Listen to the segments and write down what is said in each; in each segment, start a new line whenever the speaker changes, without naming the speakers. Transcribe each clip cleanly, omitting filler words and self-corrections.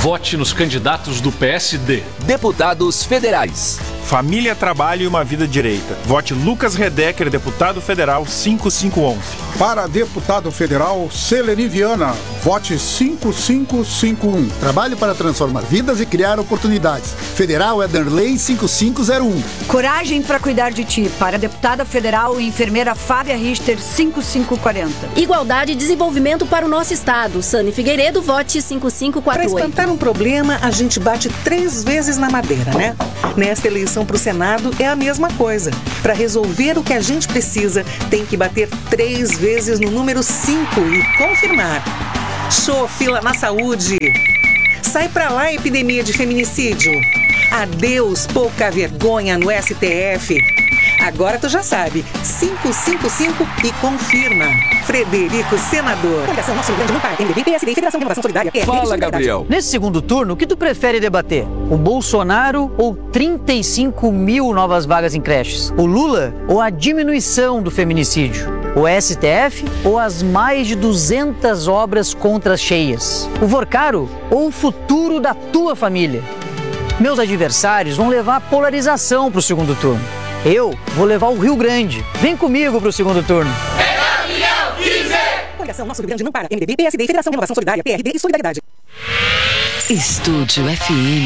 Vote nos candidatos do PSD.
Deputados federais.
Família, trabalho e uma vida direita. Vote Lucas Redecker, deputado federal 5511.
Para deputado federal, Celeni Viana, vote 5551.
Trabalho para transformar vidas e criar oportunidades. Federal Ederley 5501.
Coragem para cuidar de ti. Para deputada federal e enfermeira Fábia Richter 5540.
Igualdade e desenvolvimento para o nosso estado. Sani Figueiredo, vote 5548.
Para espantar um problema, a gente bate 3 vezes na madeira, né? Nesta eleição para o Senado é a mesma coisa. Para resolver o que a gente precisa, tem que bater 3 vezes no número 5 e confirmar. Show fila na saúde. Sai pra lá, epidemia de feminicídio. Adeus, pouca vergonha no STF. Agora tu já sabe. 555 e confirma. Frederico, senador. Coligação Nosso Rio Grande do Norte, MDB, PSD e Federação de Renovação Solidária.
Fala, Gabriel.
Nesse segundo turno, o que tu prefere debater? O Bolsonaro ou 35 mil novas vagas em creches? O Lula ou a diminuição do feminicídio? O STF ou as mais de 200 obras contra as cheias? O Vorcaro ou o futuro da tua família? Meus adversários vão levar a polarização para o segundo turno. Eu vou levar o Rio Grande. Vem comigo para o segundo turno.
É Gabriel 15! Coligação Nosso Rio Grande não para. MDB, PSD e Federação de Renovação Solidária. PRD e Solidariedade.
Estúdio FM.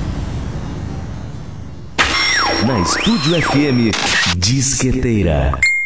Na Estúdio FM, Disqueteira.